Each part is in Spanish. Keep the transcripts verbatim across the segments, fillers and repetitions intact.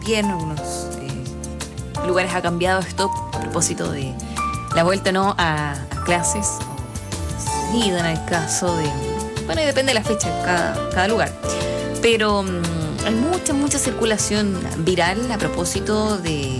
pie, en algunos eh, lugares ha cambiado esto a propósito de la vuelta no a, a clases o seguida en el caso de... Bueno, y depende de la fecha de cada, cada lugar. Pero um, hay mucha, mucha circulación viral a propósito de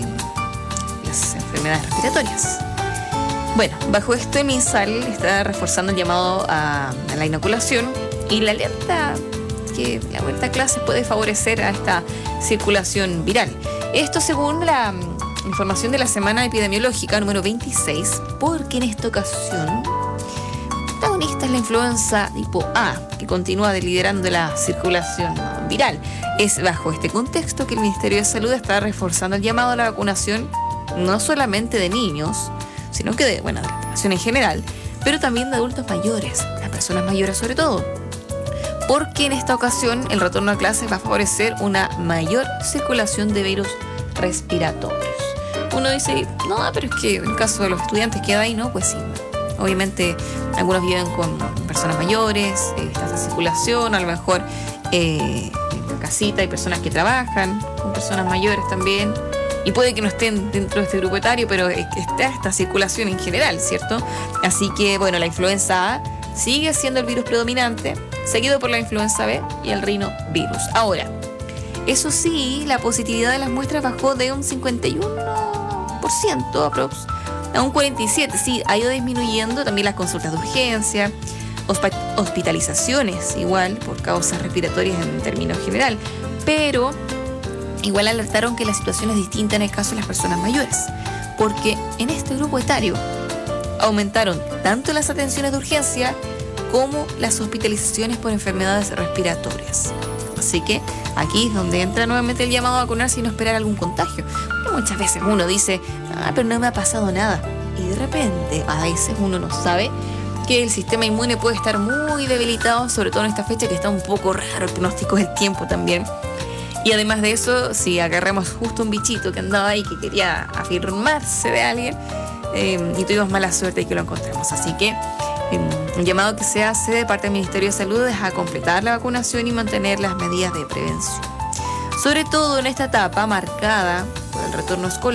las enfermedades respiratorias. Bueno, bajo esto el MinSal está reforzando el llamado a, a la inoculación y la alerta que la vuelta a clases puede favorecer a esta circulación viral. Esto según la um, información de la semana epidemiológica número veintiséis, porque en esta ocasión protagonista es la influenza tipo A, que continúa liderando la circulación viral. Es bajo este contexto que el Ministerio de Salud está reforzando el llamado a la vacunación, no solamente de niños, sino que de, bueno, de la población en general, pero también de adultos mayores, las personas mayores sobre todo, porque en esta ocasión el retorno a clases va a favorecer una mayor circulación de virus respiratorios. Uno dice, no, pero es que en el caso de los estudiantes queda ahí, ¿no? Pues sí, obviamente algunos viven con personas mayores, eh, está esa circulación, a lo mejor eh, en la casita hay personas que trabajan con personas mayores también, y puede que no estén dentro de este grupo etario, pero está esta circulación en general, ¿cierto? Así que, bueno, la influenza A sigue siendo el virus predominante, seguido por la influenza B y el rinovirus. Ahora, eso sí, la positividad de las muestras bajó de un cincuenta y uno por ciento aprox a un cuarenta y siete por ciento. Sí, ha ido disminuyendo también las consultas de urgencia, hospitalizaciones igual por causas respiratorias en términos general, pero igual alertaron que la situación es distinta en el caso de las personas mayores, porque en este grupo etario aumentaron tanto las atenciones de urgencia como las hospitalizaciones por enfermedades respiratorias. Así que aquí es donde entra nuevamente el llamado a vacunarse y no esperar algún contagio. Porque muchas veces uno dice, ah, pero no me ha pasado nada. Y de repente, a veces uno no sabe que el sistema inmune puede estar muy debilitado, sobre todo en esta fecha que está un poco raro el pronóstico del tiempo también. Y además de eso, si agarramos justo un bichito que andaba ahí, que quería afirmarse de alguien, eh, y tuvimos mala suerte y que lo encontramos. Así que eh, el llamado que se hace de parte del Ministerio de Salud es a completar la vacunación y mantener las medidas de prevención. Sobre todo en esta etapa marcada por el retorno escolar,